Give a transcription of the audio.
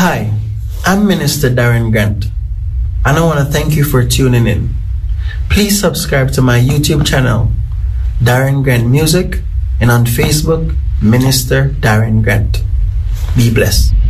Hi, I'm Minister Darren Grant, and I want to thank you for tuning in. Please subscribe to my YouTube channel, Darren Grant Music, and on Facebook, Minister Darren Grant. Be blessed.